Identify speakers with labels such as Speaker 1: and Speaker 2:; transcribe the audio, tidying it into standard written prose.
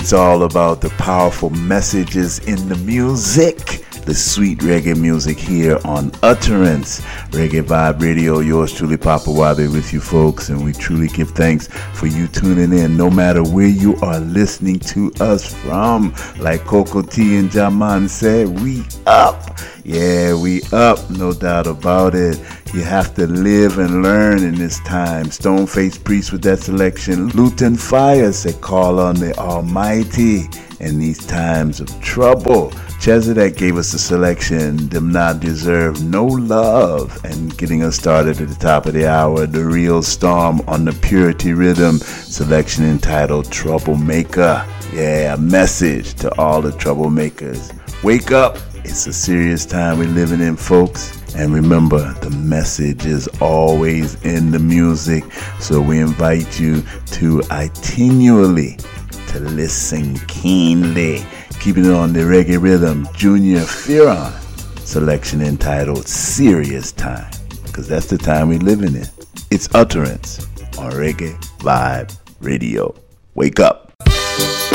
Speaker 1: It's all about the powerful messages in the music. The sweet reggae music here on Utterance Reggae Vibe Radio. Yours truly, Papa Wabe, with you folks, and we truly give thanks for you tuning in, no matter where you are listening to us from. Like Coco T and Jaman said, we up. Yeah, we up, no doubt about it. You have to live and learn in this time. Stoneface Priest with that selection. Luton Fire said, call on the Almighty in these times of trouble. Chesedek gave us the selection, Them Not Deserve No Love, and getting us started at the top of the hour, The Real Storm on the Purity Rhythm, selection entitled Troublemaker. Yeah, a message to all the troublemakers. Wake up, it's a serious time we're living in, folks. And remember, the message is always in the music, so we invite you to itinerally to listen keenly. Keeping it on the reggae rhythm, Junior Fearon, selection entitled Serious Time, because that's the time we're living in. It's Utterance on Reggae Vibe Radio. Wake up.